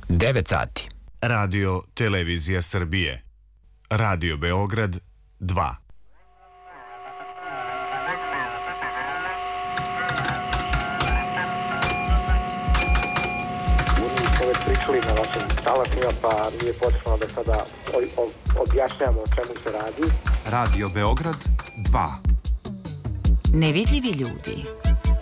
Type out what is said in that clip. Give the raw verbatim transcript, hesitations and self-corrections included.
devet sati. Radio Televizija Srbije. Radio Beograd dva. Već pričali na vašim talasima, pa nije potrebno da sada objašnjamo o čemu se radi. Radio Beograd dva. Nevidljivi ljudi.